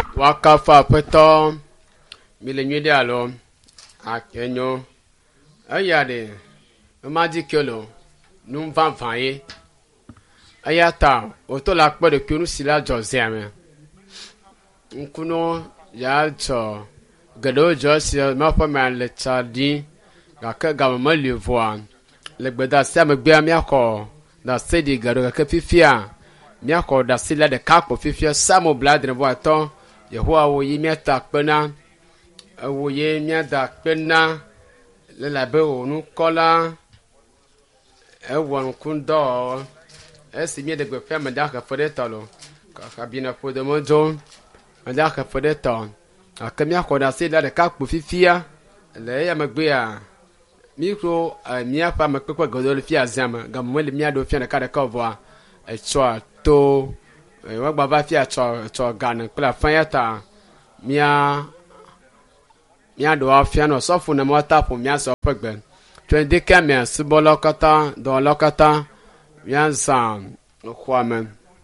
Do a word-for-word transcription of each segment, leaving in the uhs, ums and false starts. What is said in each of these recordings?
Wakafa peto milenye alo akenyo ayade madi kelo num van vaye ayata otola pe de kunu sila jozeme nkuno ya to gado josia ma pa ma le chadi ga ka ga ma le voan le gbeda sia me gbe mi akọ da sedi gado ga ka fifia mi akọ da sila de kakpo fifia samo bladre vo aton Yehowa wo yi miata pena wo ye miada pena le la be onu kola e won kundo e si mi de gbe fe me da ka fode talo ka ka bi na fode mojo me da ka fode ton aka mi akoda se da de ka kpo fifia le ya magbe a mikro mi afa me pepe godol fi azama ga mo le mi ado fi na ka de ka vo a e cho to wa gba va fi a cho cho gan pla fanyata mia mia do afia no so fu na mo tapo mia so pegbe twenty kame sibo lokata do lokata mia san kwame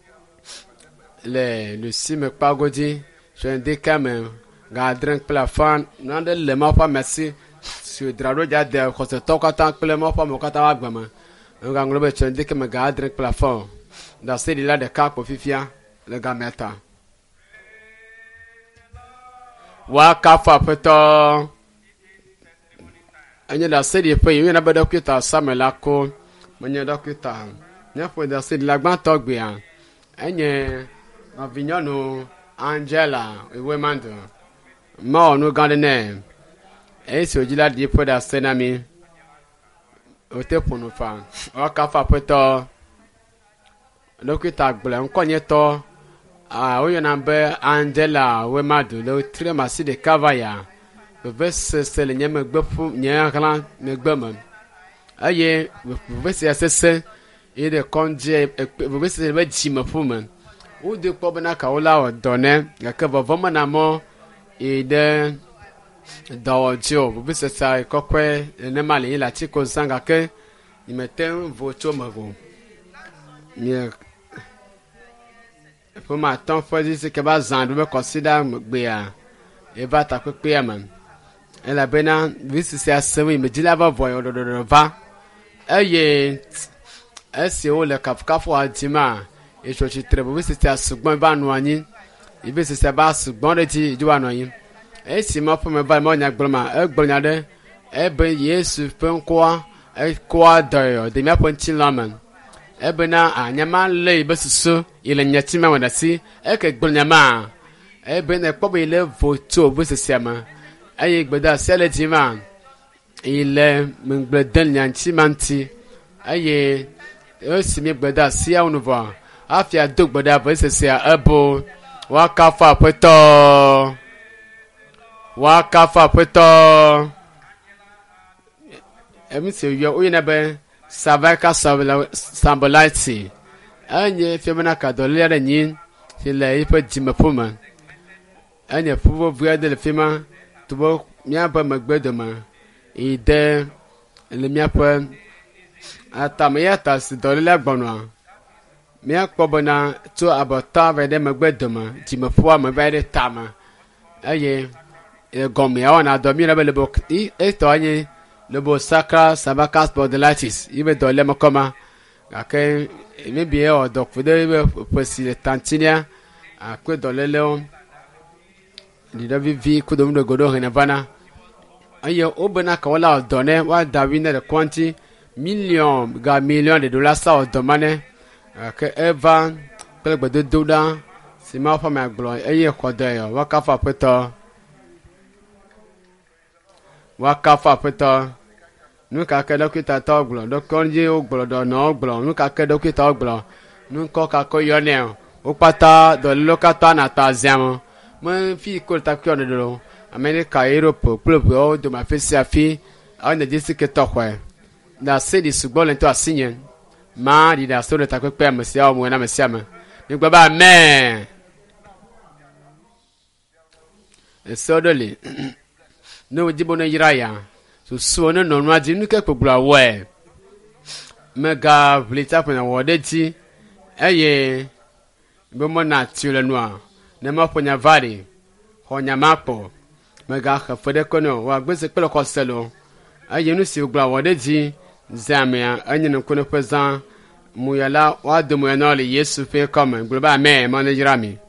le le sime pagodi twenty kame ga drink pla fan na de le ma pa merci sur drado ja de ko se tokata pla mo pa mo kata wa gbama nga nglobe twenty kame ga drink pla fan da se la de ka po fifia le ga meta wa kafa peto anya da se di pe yin na be dokita samela ko manya dokita nya po da se di la gban to gbe an enye avignano Angela ewe mando ma onu gandene e si ojila di po da se na mi o te ponu fa wa kafa peto dokita gbele nkonye to ah oyo nambe Angela we madu le tre masi de kavaya le vese se le nyeme gbefu nyaklan me gbemam aye vese asese e de konje vese be jima fuman u de pobana ka ola odone ga ka vovoma na mo e de dawojo vese sai kokwe ne mali la chiko sanga ke ni meten vocho mago ni pour ma temps faut dire que ba zandu be consider gbe a e va ta pepe man e la bena visi se asemi me dila va voyo do do va eye ese o le kafka fo adima e so chi trebo visi se asugbon ba nu anyi e visi se ba asugbon de ti ju anu anyi e si ma po me ba mo nya gbloma e gblonya de e be Yesu pe nko e ko do de mi aponti laman ebena anyama le besusu ile nyatima wadasi eke gbonyama ebena kpobe ile voto busesiama ayi gbeda sele jima ile mgbeden nyanchimanti ayi osimi gbeda sia unuva afia dog gbeda busesia ebo wakafa peto wakafa peto emi se yo oyina be Savaka Sambolati. Anye femina kadolera de nyin, si la ipa jimapuma. Anye fuvo via de la fema, tubo miapa magbedoma. Ide, le miapa, atamayata si dolila bonwa. Mia kobona, tu abota vede magbedoma, jimapua mavede tama. Aye, gomi awana domina bele bok, i esto anye. Le beau sacre Savaka Spondylaitis il veut donner mon comment que il bien donc vous devez possible tantinia à quoi dans le léon il doit vivre coup de monde godo renavana ayo obana ka wala donner wa davine de quanti millions ga millions de dollars ça au domaine que eva pele de doudan c'est ma femme à gloire ayo ko d'ailleurs wa ka fa peto wakafa peto nuka ke dokita toglo dokonje oglo do no oglo nuka ke dokita oglo nuko ka ko yone o pata do lokata na taziamo mo fi ko ta ko ne do America Europe club o do ma fe safi on de disi ke tokwe da se di sugbon lento asinyen ma di da so de ta ko pe amsia o mo na amsia ma ni gba ba me e so dole no jibo no yiraya so so no no ma jinu ke kpobula we mega vlita pena wodeti eye be mo na tiole no a ne ma ponya vare xɔ nyamakpɔ megaxe fe ɖe kɔnɔ wɔ agbese kple xɔ selo eye nu si wògblɔ wɔ ɖe dzi zamea enye nukuno ƒe zã muyala woado moya na le Yesu ƒe kɔme gblɔ be amen mɔ ne dzra mi.